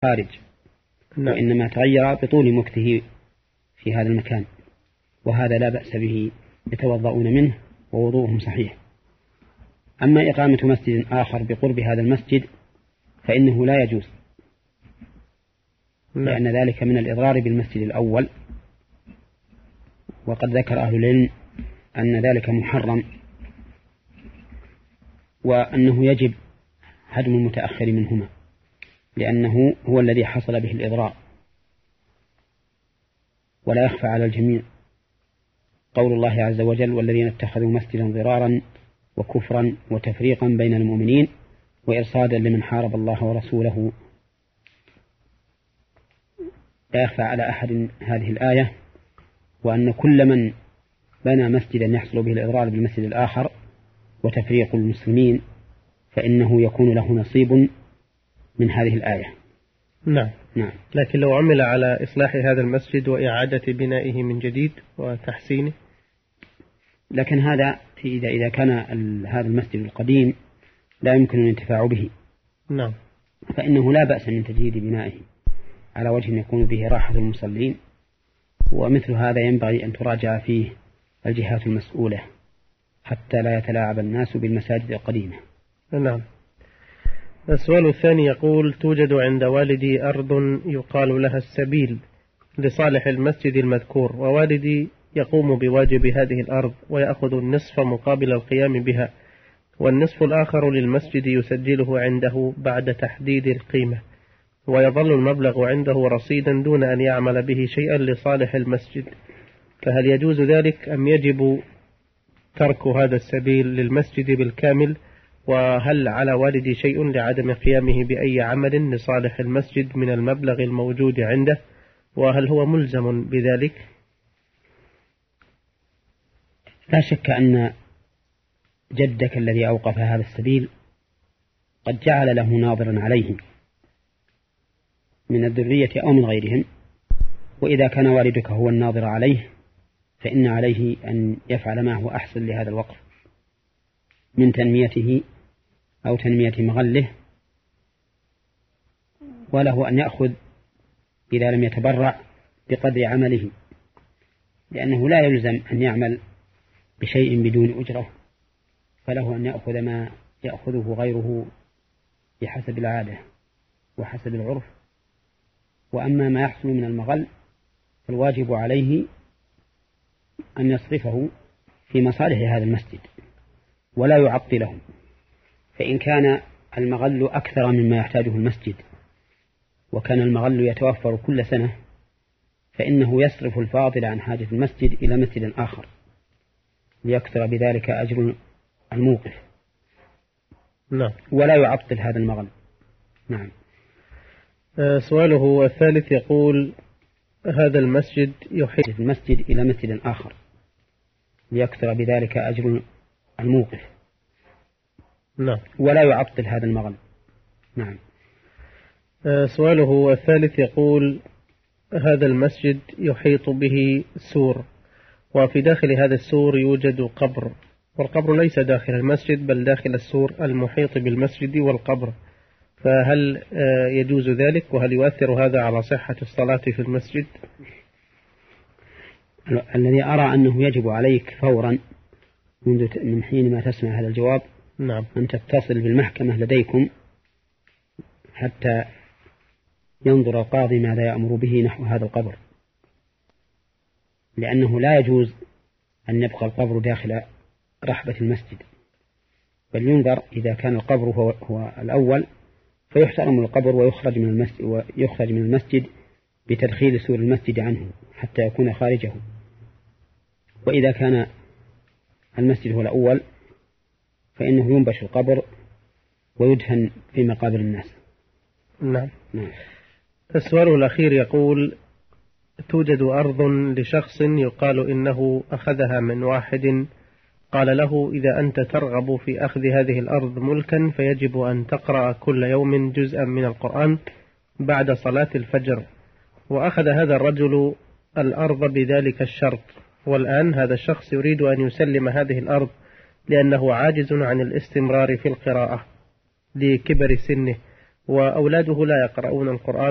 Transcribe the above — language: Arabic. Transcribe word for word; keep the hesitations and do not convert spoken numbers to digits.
خارج، وإنما تغير بطول مكثه في هذا المكان، وهذا لا بأس به، يتوضؤون منه ووضوءهم صحيح. أما إقامة مسجد آخر بقرب هذا المسجد فإنه لا يجوز، لأن ذلك من الإضرار بالمسجد الأول، وقد ذكر أهل العلم أن ذلك محرم، وأنه يجب هدم المتأخر منهما، لأنه هو الذي حصل به الإضرار. ولا يخفى على الجميع قول الله عز وجل: والذين اتخذوا مسجدا ضرارا وكفرا وتفريقا بين المؤمنين وإرصادا لمن حارب الله ورسوله. لا يخفى على أحد هذه الآية، وأن كل من بنى مسجدا يحصل به الإضرار بالمسجد الآخر وتفريق المسلمين فإنه يكون له نصيب من هذه الآية. نعم. نعم. لكن لو عمل على إصلاح هذا المسجد وإعادة بنائه من جديد وتحسينه، لكن هذا إذا إذا كان هذا المسجد القديم لا يمكن الانتفاع به، نعم، فإنه لا بأس من تجديد بنائه على وجه يكون به راحة المصلين، ومثل هذا ينبغي أن تراجع فيه الجهات المسؤولة حتى لا يتلاعب الناس بالمساجد القديمة. نعم. السؤال الثاني يقول: توجد عند والدي أرض يقال لها السبيل لصالح المسجد المذكور، ووالدي يقوم بواجب هذه الأرض ويأخذ النصف مقابل القيام بها، والنصف الآخر للمسجد يسجله عنده بعد تحديد القيمة، ويظل المبلغ عنده رصيدا دون أن يعمل به شيئا لصالح المسجد، فهل يجوز ذلك أم يجب ترك هذا السبيل للمسجد بالكامل؟ وهل على والدي شيء لعدم قيامه بأي عمل لصالح المسجد من المبلغ الموجود عنده، وهل هو ملزم بذلك؟ لا شك أن جدك الذي أوقف هذا السبيل قد جعل له ناظرا عليه من الذرية أو من غيرهم، وإذا كان والدك هو الناظر عليه فإن عليه أن يفعل ما هو أحسن لهذا الوقف من تنميته أو تنمية مغله، وله أن يأخذ إذا لم يتبرع بقدر عمله، لأنه لا يلزم أن يعمل بشيء بدون أجرة، فله أن يأخذ ما يأخذه غيره بحسب العادة وحسب العرف. وأما ما يحصل من المغل فالواجب عليه أن يصرفه في مصالح هذا المسجد ولا يعطله، فإن كان المغل أكثر مما يحتاجه المسجد وكان المغل يتوفر كل سنة فإنه يصرف الفاضل عن حاجة المسجد إلى مسجد آخر ليكثر بذلك أجر الموقف. نعم. ولا يعطل هذا المغل. نعم. سؤاله الثالث يقول: هذا المسجد يحيط المسجد إلى مسجد آخر ليكثر بذلك أجر الموقف. نعم. ولا يعطل هذا المغل. نعم. سؤاله الثالث يقول: هذا المسجد يحيط به سور، وفي داخل هذا السور يوجد قبر، والقبر ليس داخل المسجد بل داخل السور المحيط بالمسجد والقبر، فهل يجوز ذلك؟ وهل يؤثر هذا على صحة الصلاة في المسجد؟ الذي أرى أنه يجب عليك فورا منذ من حين ما تسمع هذا الجواب نعم. أن تتصل بالمحكمة لديكم حتى ينظر القاضي ماذا يأمر به نحو هذا القبر، لأنه لا يجوز أن يبقى القبر داخل رحبة المسجد، بل ينظر إذا كان القبر هو, هو الأول فيحترم القبر ويخرج من المسجد, ويخرج من المسجد بتدخيل سور المسجد عنه حتى يكون خارجه، وإذا كان المسجد هو الأول فإنه ينبش القبر ويدفن في مقابر الناس. نعم. نعم. السؤال الأخير يقول: توجد أرض لشخص يقال إنه أخذها من واحد قال له: إذا أنت ترغب في أخذ هذه الأرض ملكا فيجب أن تقرأ كل يوم جزءا من القرآن بعد صلاة الفجر، وأخذ هذا الرجل الأرض بذلك الشرط، والآن هذا الشخص يريد أن يسلم هذه الأرض لأنه عاجز عن الاستمرار في القراءة لكبر سنه، وأولاده لا يقرؤون القرآن